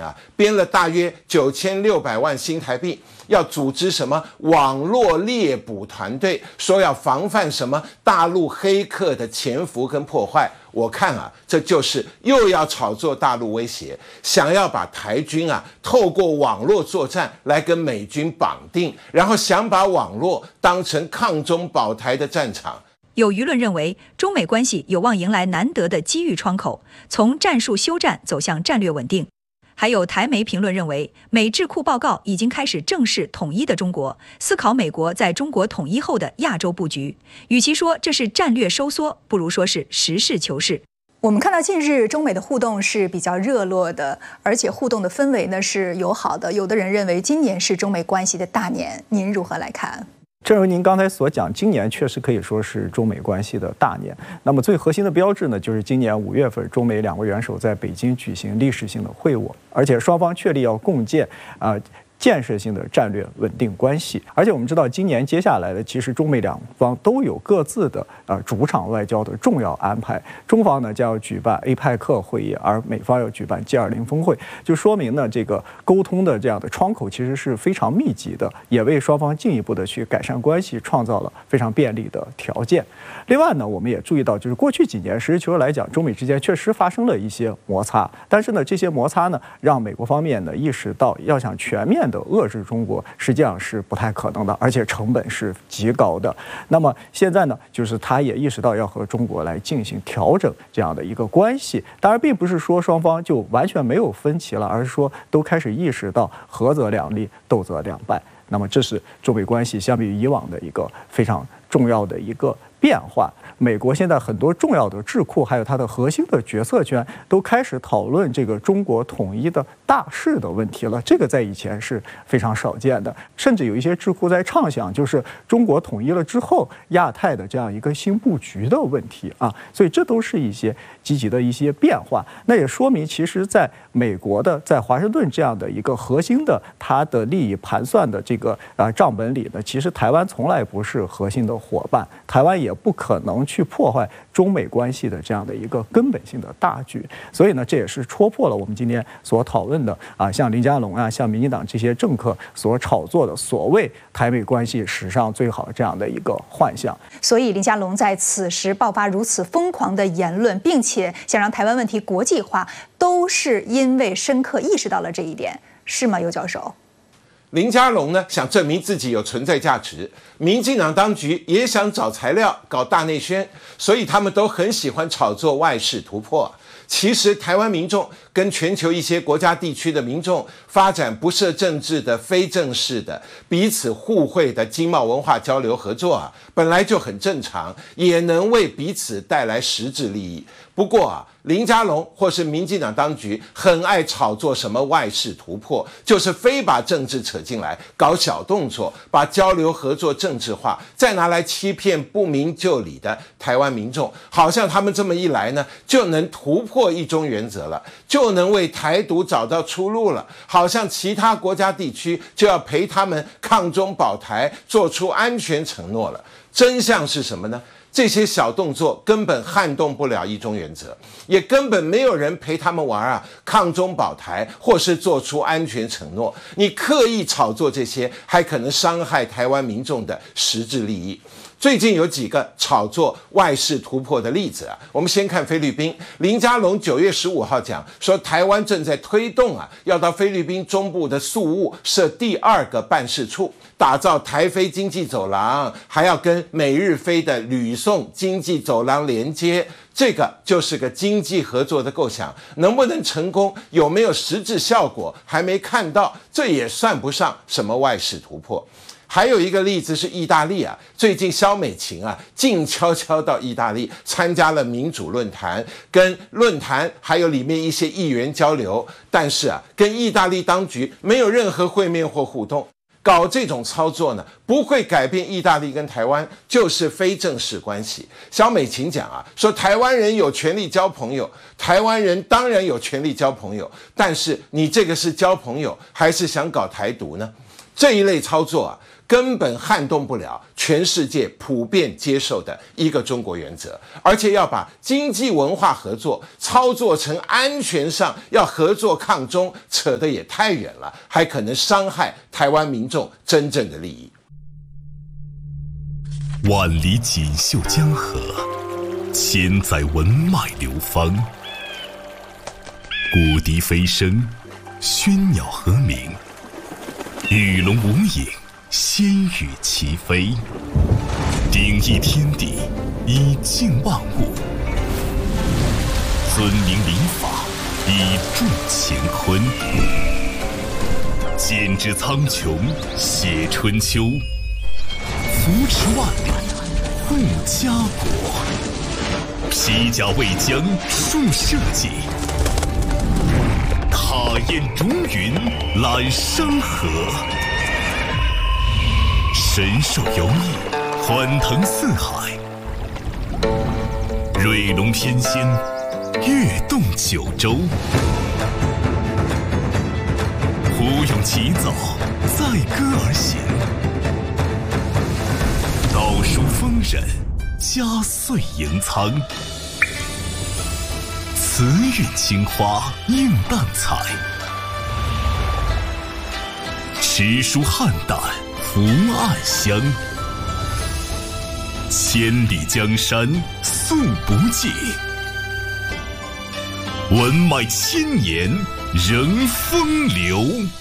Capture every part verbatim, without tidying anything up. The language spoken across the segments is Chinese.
啊，编了大约九千六百万新台币，要组织什么网络猎捕团队，说要防范什么大陆黑客的潜伏跟破坏。我看啊，这就是又要炒作大陆威胁，想要把台军啊透过网络作战来跟美军绑定，然后想把网络当成抗中保台的战场。 有舆论认为，中美关系有望迎来难得的机遇窗口，从战术休战走向战略稳定。还有台媒评论认为，美智库报告已经开始正视统一的中国，思考美国在中国统一后的亚洲布局。与其说这是战略收缩，不如说是实事求是。 我们看到近日中美的互动是比较热络的，而且互动的氛围呢是友好的。有的人认为今年是中美关系的大年，您如何来看？ 正如您刚才所讲，今年确实可以说是中美关系的大年。那么最核心的标志呢，就是今年五月份，中美两国元首在北京举行历史性的会晤，而且双方确立要共建啊。呃建设性的战略稳定关系，而且我们知道，今年接下来的其实中美两方都有各自的呃主场外交的重要安排。中方呢将要举办 A P E C 会议，而美方要举办 G 二十峰会，就说明呢这个沟通的这样的窗口其实是非常密集的，也为双方进一步的去改善关系创造了非常便利的条件。另外呢，我们也注意到，就是过去几年，实事求是来讲，中美之间确实发生了一些摩擦，但是呢，这些摩擦呢，让美国方面呢意识到，要想全面的遏制中国，实际上是不太可能的，而且成本是极高的。那么现在呢，就是他也意识到要和中国来进行调整这样的一个关系。当然，并不是说双方就完全没有分歧了，而是说都开始意识到合则两利，斗则两败。那么这是中美关系相比于以往的一个非常重要的一个变化。美国现在很多重要的智库，还有它的核心的决策圈，都开始讨论这个中国统一的大势的问题了。这个在以前是非常少见的，甚至有一些智库在畅想，就是中国统一了之后，亚太的这样一个新布局的问题啊。所以这都是一些积极的一些变化。那也说明，其实在美国的在华盛顿这样的一个核心的它的利益盘算的这个啊账本里呢，其实台湾从来不是核心的伙伴，台湾也不可能去破坏中美关系的这样的一个根本性的大局。所以呢，这也是戳破了我们今天所讨论的啊，像林佳龙啊，像民进党这些政客所炒作的所谓台美关系史上最好这样的一个幻象。 所以林佳龙在此时爆发如此疯狂的言论，并且想让台湾问题国际化，都是因为深刻意识到了这一点，是吗，尤教授？ 林佳龙呢想证明自己有存在价值，民进党当局也想找材料搞大内宣，所以他们都很喜欢炒作外事突破。其实台湾民众跟全球一些国家地区的民众发展不设政治的非正式的彼此互惠的经贸文化交流合作啊，本来就很正常，也能为彼此带来实质利益。不过啊，林佳龙或是民进党当局很爱炒作什么外事突破，就是非把政治扯进来，搞小动作，把交流合作政治化，再拿来欺骗不明就里的台湾民众，好像他们这么一来呢，就能突破一中原则了，就能为台独找到出路了，好像其他国家地区就要陪他们抗中保台，做出安全承诺了。真相是什么呢？这些小动作根本撼动不了一中原则，也根本没有人陪他们玩啊，抗中保台或是做出安全承诺。你刻意炒作这些，还可能伤害台湾民众的实质利益。最近有几个炒作外事突破的例子啊，我们先看菲律宾。林佳龙九月十五号讲说，台湾正在推动啊，要到菲律宾中部的宿务设第二个办事处，打造台菲经济走廊，还要跟美日菲的吕宋经济走廊连接。这个就是个经济合作的构想，能不能成功，有没有实质效果，还没看到，这也算不上什么外事突破。还有一个例子是意大利啊，最近萧美琴啊静悄悄到意大利参加了民主论坛，跟论坛还有里面一些议员交流，但是啊跟意大利当局没有任何会面或互动。搞这种操作呢，不会改变意大利跟台湾就是非正式关系。萧美琴讲啊，说台湾人有权利交朋友，台湾人当然有权利交朋友，但是你这个是交朋友还是想搞台独呢？这一类操作啊， 根本撼动不了全世界普遍接受的一个中国原则，而且要把经济文化合作操作成安全上要合作抗中，扯得也太远了，还可能伤害台湾民众真正的利益。 万里锦绣江河，千载文脉流芳。古笛飞声，喧鸟和鸣，与龙无影，仙羽齐飞。鼎益天地，以静万物；尊明礼法，以助乾坤。剪纸苍穹，写春秋。扶持万里，护家国；披甲为将，树社稷；踏烟逐云，揽山河；神兽游弋，欢腾四海；瑞龙翩跹，跃动九州；虎勇齐走，载歌而行。道书丰稔，家岁盈仓；慈韵青花，映淡彩；诗书汉胆，福暗香；千里江山，素不尽；文脉千年，仍风流。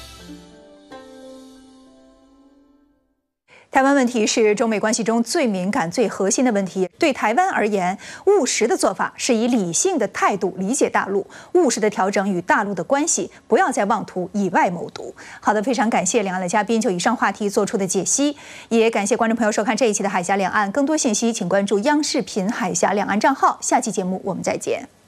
台湾问题是中美关系中最敏感、最核心的问题。对台湾而言，务实的做法是以理性的态度理解大陆，务实的调整与大陆的关系，不要再妄图以外谋独。好的，非常感谢两岸的嘉宾就以上话题做出的解析，也感谢观众朋友收看这一期的海峡两岸。更多信息请关注央视频海峡两岸账号。下期节目我们再见。